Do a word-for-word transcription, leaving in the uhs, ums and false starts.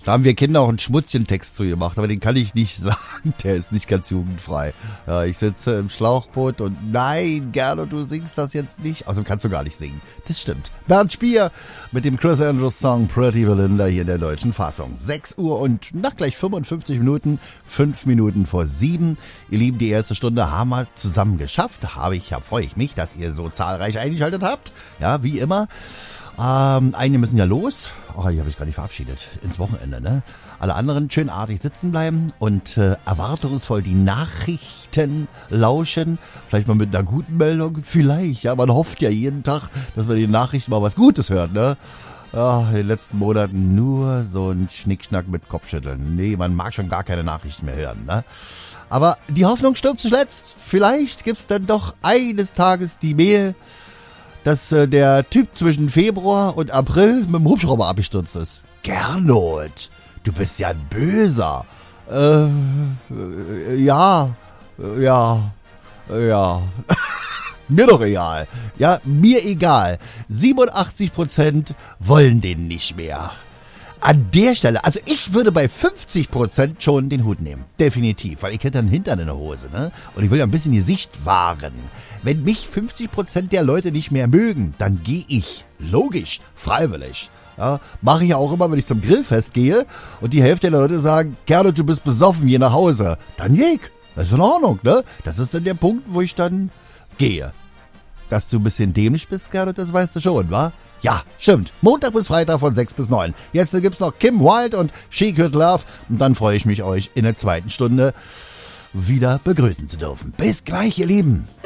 Da haben wir Kinder auch einen Schmutzchen-Text zu gemacht, aber den kann ich nicht sagen, der ist nicht ganz jugendfrei. Ja, ich sitze im Schlauchboot und nein, Gernot, du singst das jetzt nicht. Außerdem kannst du gar nicht singen. Das stimmt. Bernd Spier mit dem Chris Andrews Song Pretty Belinda hier in der deutschen Fassung. sechs Uhr und nach gleich fünfundfünfzig Minuten, fünf Minuten vor sieben. Ihr Lieben, die erste Stunde haben wir zusammen geschafft. Habe ich, ja, freue ich mich, dass ihr so zahlreich eingeschaltet habt. Ja, wie immer. Ähm, einige müssen ja los. Oh, die habe ich gar nicht verabschiedet. Ins Wochenende, ne? Alle anderen schön artig sitzen bleiben und äh, erwartungsvoll die Nachrichten lauschen. Vielleicht mal mit einer guten Meldung. Vielleicht, ja. Man hofft ja jeden Tag, dass man die Nachrichten mal was Gutes hört, ne? Ja, in den letzten Monaten nur so ein Schnickschnack mit Kopfschütteln. Nee, man mag schon gar keine Nachrichten mehr hören, ne? Aber die Hoffnung stirbt zuletzt. Vielleicht gibt's dann doch eines Tages die Mail, dass äh, der Typ zwischen Februar und April mit dem Hubschrauber abgestürzt ist. Gernot, du bist ja ein Böser. Äh, äh ja, äh, ja, äh, ja. Mir doch egal. Ja, mir egal. siebenundachtzig Prozent wollen den nicht mehr. An der Stelle, also ich würde bei fünfzig Prozent schon den Hut nehmen. Definitiv, weil ich hätte einen Hintern in der Hose, ne? Und ich will ja ein bisschen Gesicht wahren. Wenn mich fünfzig Prozent der Leute nicht mehr mögen, dann gehe ich. Logisch, freiwillig. Ja, mache ich ja auch immer, wenn ich zum Grillfest gehe und die Hälfte der Leute sagen, Gernot, du bist besoffen, geh nach Hause. Dann gehe ich. Das ist in Ordnung, ne? Das ist dann der Punkt, wo ich dann gehe. Dass du ein bisschen dämlich bist, Gernot, das weißt du schon, wa? Ja, stimmt. Montag bis Freitag von sechs bis neun. Jetzt gibt's noch Kim Wilde und She Could Love. Und dann freue ich mich, euch in der zweiten Stunde wieder begrüßen zu dürfen. Bis gleich, ihr Lieben.